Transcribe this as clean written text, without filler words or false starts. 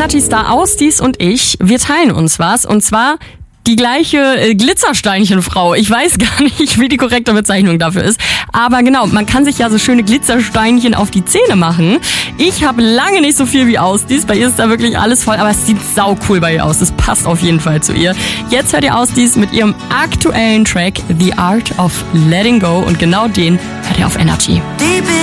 Energy-Star Ausdies und ich, wir teilen uns was. Und zwar die gleiche Glitzersteinchenfrau. Ich weiß gar nicht, wie die korrekte Bezeichnung dafür ist. Aber genau, man kann sich ja so schöne Glitzersteinchen auf die Zähne machen. Ich habe lange nicht so viel wie Ausdies. Bei ihr ist da wirklich alles voll. Aber es sieht sau cool bei ihr aus. Das passt auf jeden Fall zu ihr. Jetzt hört ihr Ausdies mit ihrem aktuellen Track The Art of Letting Go. Und genau den hört ihr auf Energy.